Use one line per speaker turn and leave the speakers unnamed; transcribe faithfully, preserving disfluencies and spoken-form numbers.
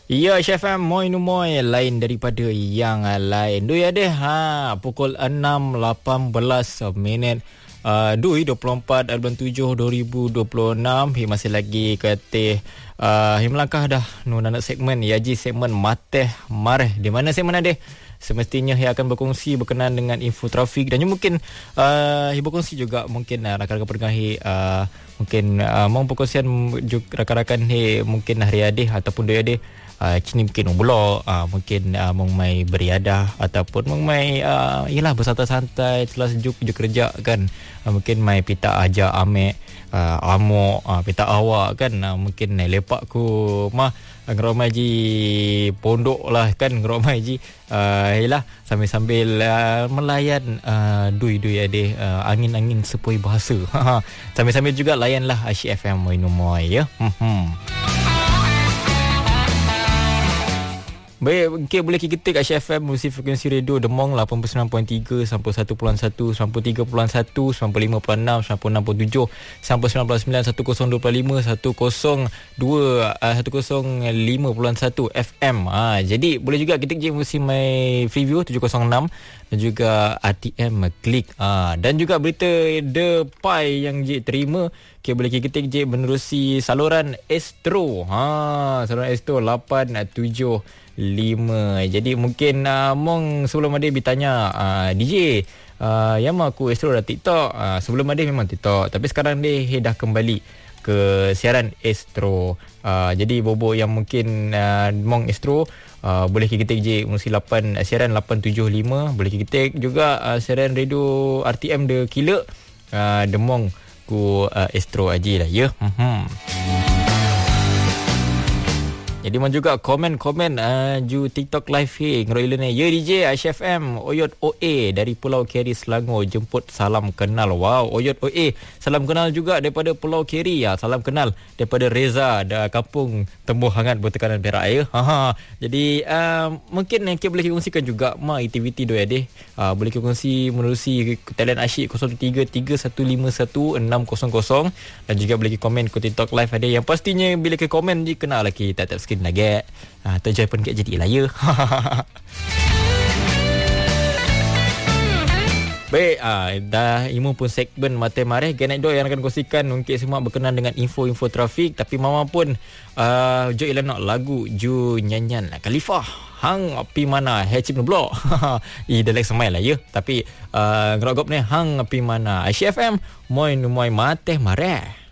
Ya, Chef M, moi nu moi lain daripada yang lain. Dui ada ha pukul enam lapan belas minit. Uh, Dui dua puluh empat bulan tujuh dua ribu dua puluh enam. Hi masih lagi kata uh, hi melangkah dah nu nak segmen yaji segmen Mateh Mareh. Di mana segmen ada? Semestinya ia akan berkongsi berkenaan dengan info trafik dan mungkin uh, ia berkongsi juga mungkin uh, rakan-rakan pendengar uh, mungkin uh, mau perkongsian rakan-rakan he mungkin hari adih ataupun dua adih uh, kini mungkin umbulok uh, mungkin uh, mau mai beriadah ataupun mau mai uh, yalah bersantai-santai telah sejuk je kerja kan, uh, mungkin mai pita aja ame uh, amok uh, pita awak kan, uh, mungkin uh, lepak ku mah ngeromai ji pondok lah kan, ngeromai ji uh, yalah sambil-sambil uh, melayan uh, dui-dui ade uh, angin-angin sepoi bahasa. Sambil-sambil juga layanlah Asyik F M Moi Moi ya. Hmm. Baik, okay, boleh kita ketik Asyik F M musi frekuensi radio Demong lapan puluh sembilan perpuluhan tiga, sembilan puluh satu perpuluhan satu, sembilan puluh tiga perpuluhan satu, sembilan puluh lima perpuluhan enam, sembilan puluh enam perpuluhan tujuh, sembilan puluh sembilan perpuluhan sembilan, seratus dua puluh lima, seratus dua, seratus lima perpuluhan satu F M. Ha, jadi boleh juga ketik je musi my Freeview tujuh kosong enam dan juga R T M klik. Ha, dan juga berita The Pi yang je terima. Okay, boleh ketik je menerusi saluran Astro. Ha, saluran Astro lapan tujuh lima. Jadi mungkin uh, mong sebelum ada bertanya uh, D J uh, yang aku Astro dah TikTok, uh, sebelum ada memang TikTok tapi sekarang dia he dah kembali ke siaran Astro. Uh, jadi bobo yang mungkin uh, mong Astro uh, boleh ketik je musi lapan siaran lapan tujuh lima, boleh ketik juga uh, siaran radio R T M de Kila uh, demong ku uh, Astro aja lah ya. Hmm. Jadi mau juga komen-komen uh, ju TikTok live he ngeroilan ni. Ya D J Asyik F M Oyot O A dari Pulau Keri Selangor jemput salam kenal. Wow, Oyot O A salam kenal juga daripada Pulau Keri ya. Salam kenal daripada Reza da kampung Tembuh Hangat Bertekanan Perak ya. Ha ha. Jadi uh, mungkin yang kita boleh kongsikan juga ma aktiviti doi ade. Uh, boleh kongsi menerusi talian Asyik kosong tiga tiga satu lima satu enam kosong kosong dan juga boleh komen ke TikTok live ada. Yang pastinya bila ke komen je kenal lagi tap-tap skrin lagi. Ah, tu joy pun kat jadilah ya. Baik, ah, dah imu pun segmen Mateh Mareh Genek Do yang akan kongsikan mungkin semua berkenaan dengan info-info trafik. Tapi mama pun uh, joy ilah nak lagu Ju nyanyian Khalifah Hang api mana Hecip Nublok. Ih, dah like semai lah ya. Tapi uh, ngerogop ni Hang api mana Asyik F M Moi Moi Mateh Mareh.